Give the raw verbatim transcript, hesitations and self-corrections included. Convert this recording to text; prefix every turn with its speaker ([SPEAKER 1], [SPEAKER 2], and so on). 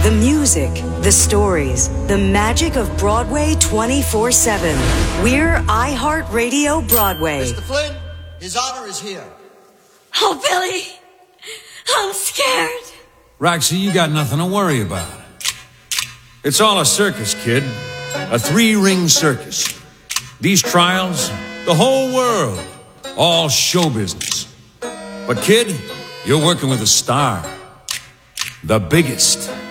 [SPEAKER 1] The music, the stories, the magic of Broadway twenty-four seven. We're iHeartRadio Broadway.
[SPEAKER 2] Mister Flynn, His Honor is here.
[SPEAKER 3] Oh, Billy, I'm scared.
[SPEAKER 4] Roxy, you got nothing to worry about. It's all a circus, kid. A three-ring circus. These trials, the whole world, all show business. But kid, you're working with a star. The biggest.